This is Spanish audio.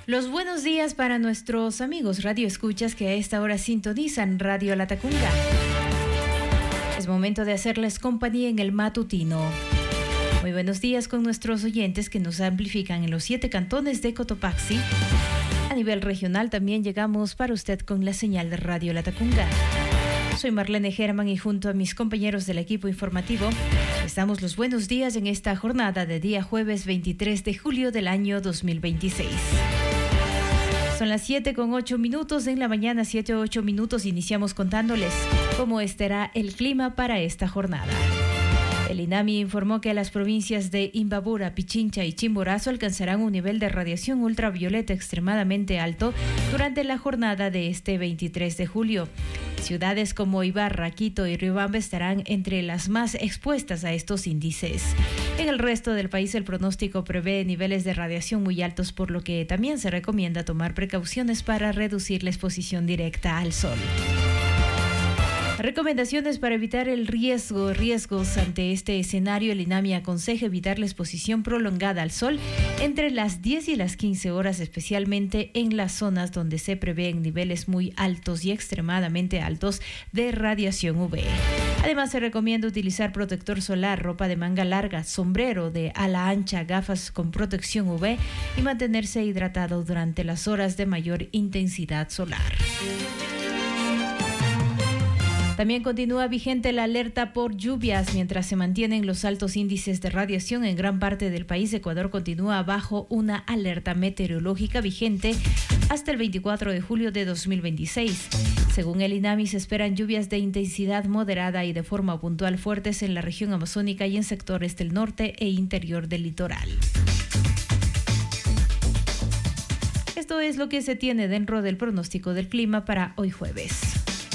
Los buenos días para nuestros amigos radioescuchas que a esta hora sintonizan Radio Latacunga. Es momento de hacerles compañía en el matutino. Muy buenos días con nuestros oyentes que nos amplifican en los 7 cantones de Cotopaxi. A nivel regional también llegamos para usted con la señal de Radio Latacunga. Soy Marlene Germán y junto a mis compañeros del equipo informativo les damos los buenos días en esta jornada de día jueves 23 de julio del año 2026. Son las 7:08 en la mañana, 7:08. Iniciamos contándoles cómo estará el clima para esta jornada. El INAMI informó que las provincias de Imbabura, Pichincha y Chimborazo alcanzarán un nivel de radiación ultravioleta extremadamente alto durante la jornada de este 23 de julio. Ciudades como Ibarra, Quito y Riobamba estarán entre las más expuestas a estos índices. En el resto del país el pronóstico prevé niveles de radiación muy altos, por lo que también se recomienda tomar precauciones para reducir la exposición directa al sol. Recomendaciones para evitar el riesgos ante este escenario. El INAMI aconseja evitar la exposición prolongada al sol entre las 10 y las 15 horas, especialmente en las zonas donde se prevén niveles muy altos y extremadamente altos de radiación UV. Además, se recomienda utilizar protector solar, ropa de manga larga, sombrero de ala ancha, gafas con protección UV y mantenerse hidratado durante las horas de mayor intensidad solar. También continúa vigente la alerta por lluvias. Mientras se mantienen los altos índices de radiación en gran parte del país, Ecuador continúa bajo una alerta meteorológica vigente hasta el 24 de julio de 2026. Según el INAMI, se esperan lluvias de intensidad moderada y de forma puntual fuertes en la región amazónica y en sectores del norte e interior del litoral. Esto es lo que se tiene dentro del pronóstico del clima para hoy jueves.